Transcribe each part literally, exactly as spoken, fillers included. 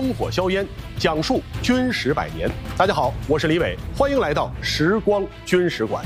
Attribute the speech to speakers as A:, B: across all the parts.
A: 烽火硝烟，讲述军史百年。大家好，我是李伟，欢迎来到时光军史馆。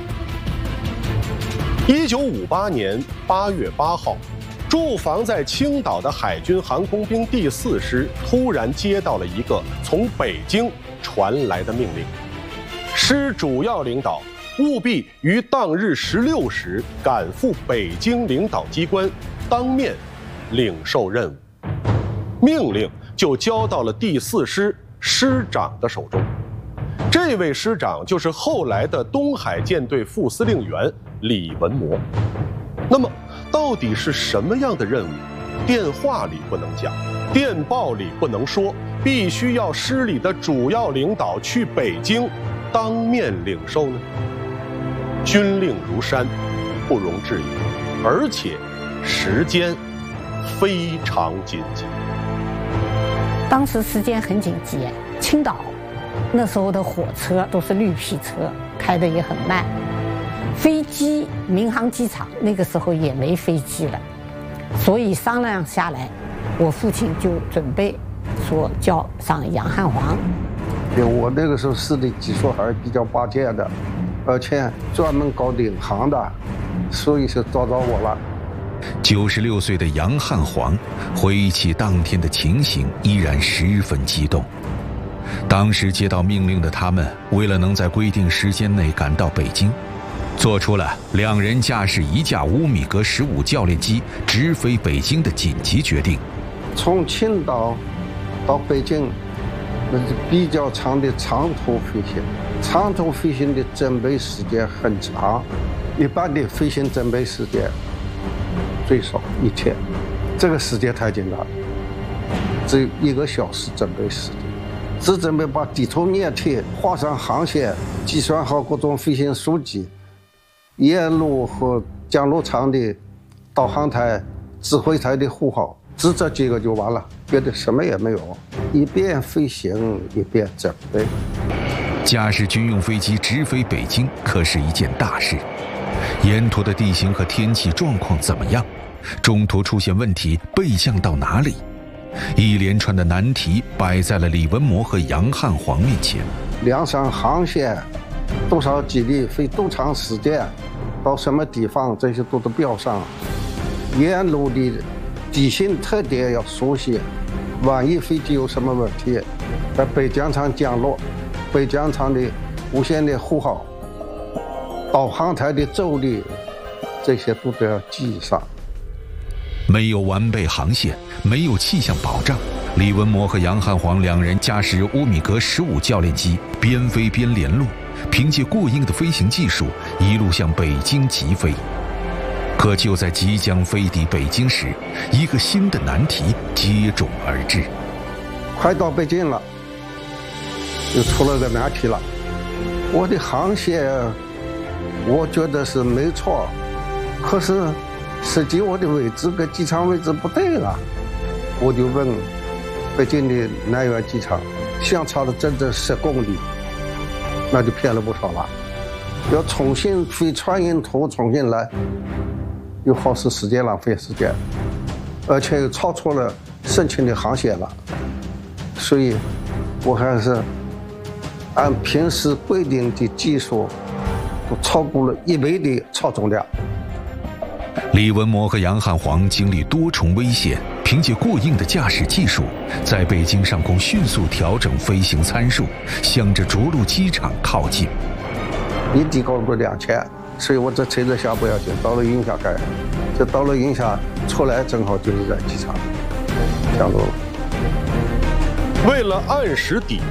A: 一九五八年八月八号，驻防在青岛的海军航空兵第四师突然接到了一个从北京传来的命令，师主要领导务必于当日十六时赶赴北京领导机关，当面领受任务。命令就交到了第四师师长的手中。这位师长就是后来的东海舰队副司令员李文模。那么，到底是什么样的任务？电话里不能讲，电报里不能说，必须要师里的主要领导去北京当面领受呢？军令如山，不容置疑，而且时间非常紧急。
B: 当时时间很紧急，青岛那时候的火车都是绿皮车，开得也很慢。飞机，民航机场那个时候也没飞机了，所以商量下来，我父亲就准备说叫上杨汉煌。
C: 我那个时候师的技术还是比较拔尖的，而且专门搞领航的，所以是找到我了。
D: 九十六岁的杨汉煌回忆起当天的情形，依然十分激动。当时接到命令的他们，为了能在规定时间内赶到北京，做出了两人驾驶一架乌米格十五教练机直飞北京的紧急决定。
C: 从青岛到北京，那是比较长的长途飞行，长途飞行的准备时间很长，一般的飞行准备时间最少一天，这个时间太紧了，只有一个小时准备时间，只准备把地图粘贴，画上航线，计算好各种飞行数据，沿路和降落场的导航台、指挥台的呼号，只这几个就完了，别的什么也没有，一边飞行一边准备。
D: 驾驶军用飞机直飞北京可是一件大事，沿途的地形和天气状况怎么样？中途出现问题，备降到哪里？一连串的难题摆在了李文模和杨汉煌面前。
C: 量上航线，多少几里，飞多长时间，到什么地方，这些都得标上。沿路的地形特点要熟悉，万一飞机有什么问题，在北疆场降落，北疆场的无线的呼号，导航台的咒力，这些都得要记上。
D: 没有完备航线，没有气象保障，李文模和杨汉煌两人驾驶乌米格十五教练机边飞边联络，凭借过硬的飞行技术一路向北京急飞。可就在即将飞抵北京时，一个新的难题接踵而至。
C: 快到北京了，又出了个难题了。我的航线我觉得是没错，可是实际我的位置跟机场位置不对了。我就问北京的南苑机场，相差了整整十公里，那就骗了不少了。要重新飞穿云图重新来，又耗时时间，浪费时间，而且又超出了申请的航线了，所以我还是按平时规定的技术都超过了一倍的超重量。
D: 李文模和杨汉煌经历多重危险，凭借过硬的驾驶技术，在北京上空迅速调整飞行参数，向着着陆机场靠近。
C: 一地高过两千，所以我这车子下不要紧，到了云霞盖，这到了云霞出来正好就是在机场降落了。
A: 为了按时抵